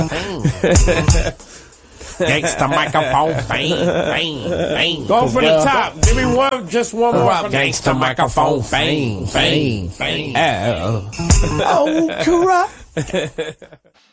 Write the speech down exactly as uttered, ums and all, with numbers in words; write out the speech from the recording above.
Gangsta microphone, bang, bang, bang. Go for the top. Give me one, just one more. Gangsta microphone, bang, bang, bang. Oh, corrupt.